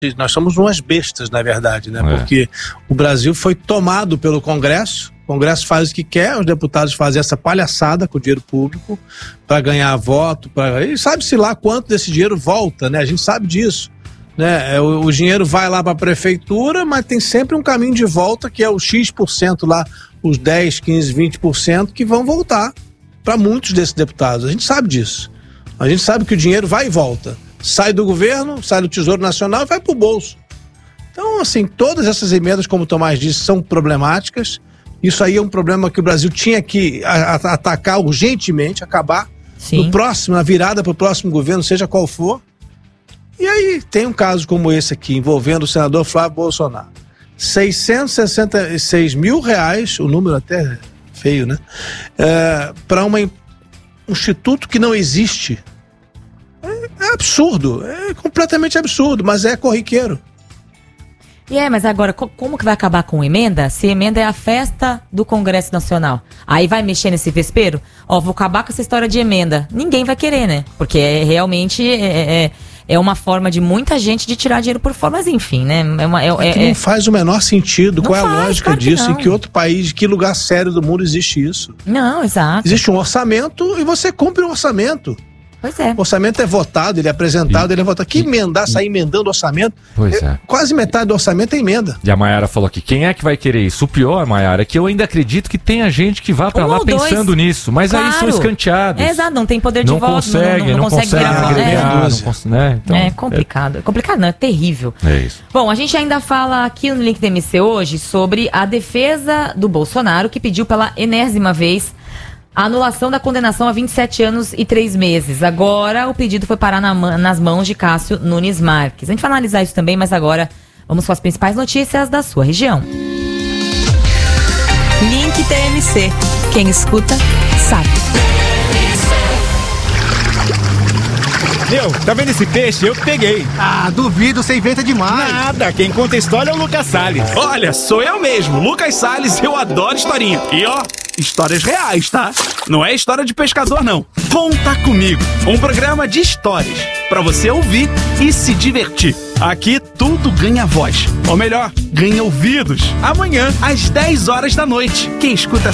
Nós somos umas bestas, na verdade, né? Porque o Brasil foi tomado pelo Congresso. O Congresso faz o que quer, os deputados fazem essa palhaçada com o dinheiro público para ganhar voto. E sabe-se lá quanto desse dinheiro volta, né? A gente sabe disso. Né? O dinheiro vai lá para a prefeitura, mas tem sempre um caminho de volta, que é o X% lá, os 10, 15, 20% que vão voltar para muitos desses deputados. A gente sabe disso. A gente sabe que o dinheiro vai e volta. Sai do governo, sai do Tesouro Nacional e vai para o bolso. Então, assim, todas essas emendas, como o Tomás disse, são problemáticas. Isso aí é um problema que o Brasil tinha que atacar urgentemente, acabar. Sim. No próximo, na virada para o próximo governo, seja qual for. E aí tem um caso como esse aqui, envolvendo o senador Flávio Bolsonaro. R$666 mil, o número até feio, né? Para um instituto que não existe. É absurdo, é completamente absurdo, mas é corriqueiro. Mas agora, como que vai acabar com emenda? Se emenda é a festa do Congresso Nacional. Aí vai mexer nesse vespeiro? Vou acabar com essa história de emenda. Ninguém vai querer, né? Porque realmente é uma forma de muita gente de tirar dinheiro por fora, mas enfim, né? Não faz o menor sentido. Qual é a lógica claro disso? não. Em que outro país, que lugar sério do mundo existe isso? Não, exato. Existe um orçamento e você cumpre o orçamento. Pois é. O orçamento é votado, ele é apresentado, ele é votado. Que sair emendando orçamento? Pois é. Quase metade do orçamento é emenda. E a Maiara falou aqui, quem é que vai querer isso? O pior, Maiara, é que eu ainda acredito que tenha gente que vá pra lá pensando nisso, mas aí são escanteados. Exato, não tem poder de voto, não consegue agregar, né? Então, é complicado. É complicado não, é terrível. É isso. Bom, a gente ainda fala aqui no Link DMC hoje sobre a defesa do Bolsonaro, que pediu pela enésima vez a anulação da condenação a 27 anos e 3 meses. Agora o pedido foi parar nas mãos de Cássio Nunes Marques. A gente vai analisar isso também, mas agora vamos com as principais notícias da sua região. Link TMC. Quem escuta, sabe. Tá vendo esse peixe? Eu peguei. Duvido, você inventa demais. Nada, quem conta a história é o Lucas Salles. Olha, sou eu mesmo, Lucas Salles, eu adoro historinha. E histórias reais, tá? Não é história de pescador, não. Conta Comigo, um programa de histórias, pra você ouvir e se divertir. Aqui tudo ganha voz, ou melhor, ganha ouvidos. Amanhã, às 10 horas da noite. Quem escuta